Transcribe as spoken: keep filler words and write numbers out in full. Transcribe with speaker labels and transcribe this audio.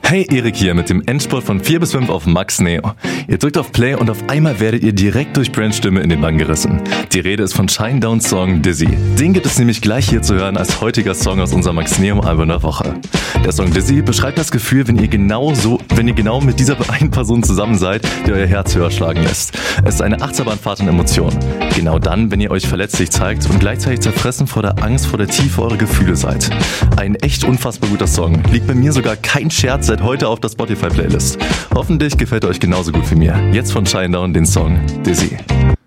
Speaker 1: Hey, Erik hier mit dem Endspurt von vier bis fünf auf Max Neo. Ihr drückt auf Play und auf einmal werdet ihr direkt durch Brands Stimme in den Bann gerissen. Die Rede ist von Shinedown's Song Dizzy. Den gibt es nämlich gleich hier zu hören als heutiger Song aus unserem Max Neo Album der Woche. Der Song Dizzy beschreibt das Gefühl, wenn ihr genau so, wenn ihr genau mit dieser einen Person zusammen seid, die euer Herz höher schlagen lässt. Es ist eine Achterbahnfahrt in Emotionen. Genau dann, wenn ihr euch verletzlich zeigt und gleichzeitig zerfressen vor der Angst vor der Tiefe eurer Gefühle seid. Ein echt unfassbar guter Song. Liegt bei mir sogar kein Scherz seit heute auf der Spotify-Playlist. Hoffentlich gefällt er euch genauso gut wie mir. Jetzt von Shinedown den Song Dizzy.